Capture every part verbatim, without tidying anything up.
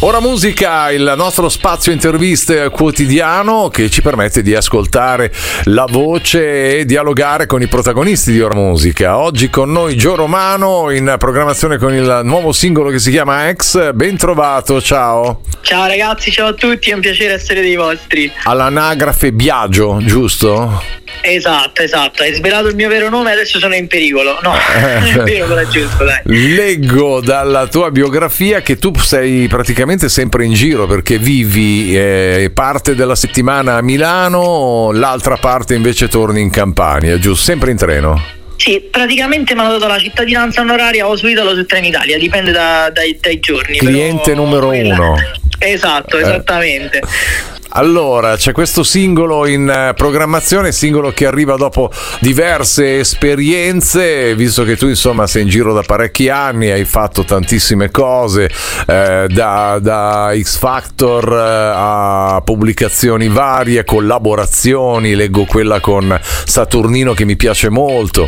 Ora musica, il nostro spazio interviste quotidiano che ci permette di ascoltare la voce e dialogare con i protagonisti di Ora Musica. Oggi con noi Gio Romano in programmazione con il nuovo singolo che si chiama Ex. Ben trovato, ciao. Ciao ragazzi, ciao a tutti, è un piacere essere dei vostri. All'anagrafe Biagio, giusto? Esatto, esatto, hai svelato il mio vero nome, adesso sono in pericolo. No, è vero, però è giusto, dai. Leggo dalla tua biografia che tu sei praticamente sempre in giro perché vivi eh, parte della settimana a Milano, l'altra parte invece torni in Campania, giusto? Sempre in treno? Sì, praticamente mi hanno dato la cittadinanza onoraria o su Italo o su Trenitalia, dipende da, dai, dai giorni. Cliente però... numero uno. Esatto, esattamente. Eh. Allora, c'è questo singolo in programmazione, singolo che arriva dopo diverse esperienze, visto che tu insomma sei in giro da parecchi anni, hai fatto tantissime cose, eh, da, da X Factor eh, a pubblicazioni varie, collaborazioni, leggo quella con Saturnino che mi piace molto,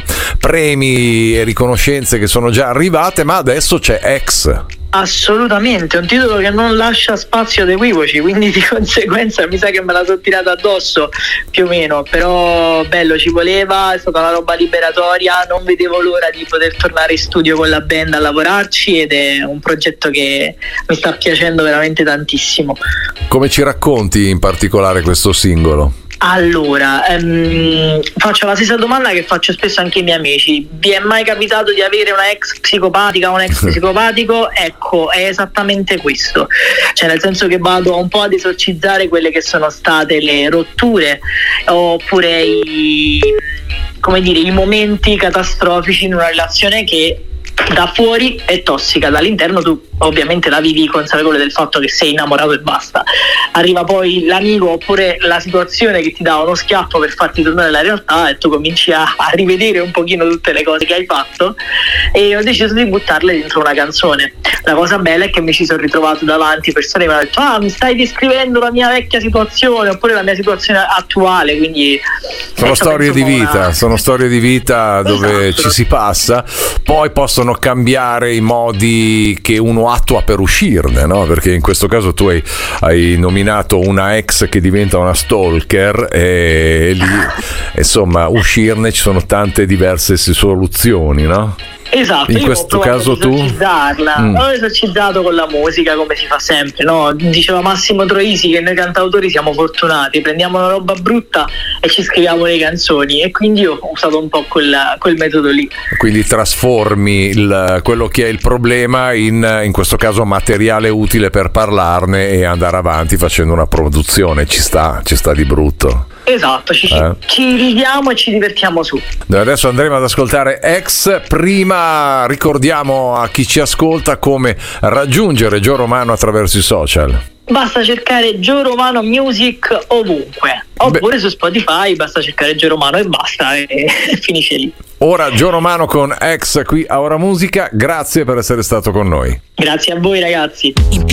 premi e riconoscenze che sono già arrivate, ma adesso c'è Ex. Assolutamente, un titolo che non lascia spazio ad equivoci, quindi di conseguenza mi sa che me la sono tirata addosso più o meno, però bello, ci voleva, è stata una roba liberatoria, non vedevo l'ora di poter tornare in studio con la band a lavorarci ed è un progetto che mi sta piacendo veramente tantissimo. Come ci racconti in particolare questo singolo? Allora, ehm, faccio la stessa domanda che faccio spesso anche ai miei amici. Vi è mai capitato di avere una ex psicopatica o un ex psicopatico? Ecco, è esattamente questo. Cioè, nel senso che vado un po' ad esorcizzare quelle che sono state le rotture oppure i, come dire, i momenti catastrofici in una relazione che da fuori è tossica, dall'interno tu ovviamente la vivi consapevole del fatto che sei innamorato e basta. Arriva poi l'amico oppure la situazione che ti dà uno schiaffo per farti tornare alla realtà e tu cominci a, a rivedere un pochino tutte le cose che hai fatto, e ho deciso di buttarle dentro una canzone. La cosa bella è che mi ci sono ritrovato davanti persone che mi hanno detto: ah, mi stai descrivendo la mia vecchia situazione oppure la mia situazione attuale, quindi sono storie di vita, una... sono storie di vita dove esatto. Ci si passa, poi possono cambiare i modi che uno attua per uscirne, no? Perché in questo caso tu hai, hai nominato una ex che diventa una stalker e lì insomma uscirne ci sono tante diverse soluzioni, no? Esatto, in questo caso tu mm. l'ho esorcizzato con la musica, come si fa sempre, no? Diceva Massimo Troisi che noi cantautori siamo fortunati, prendiamo una roba brutta e ci scriviamo le canzoni, e quindi io ho usato un po' quel, quel metodo lì. Quindi trasformi il, quello che è il problema in, in questo caso materiale utile per parlarne e andare avanti facendo una produzione, ci sta, ci sta di brutto. Esatto, ci, eh. ci ridiamo e ci divertiamo su. Adesso andremo ad ascoltare Ex. Prima ricordiamo a chi ci ascolta come raggiungere Gio Romano attraverso i social. Basta cercare Gio Romano Music ovunque, oppure Beh. su Spotify basta cercare Gio Romano e basta, e finisce lì. Ora Gio Romano con Ex qui a Ora Musica, grazie per essere stato con noi. Grazie a voi ragazzi.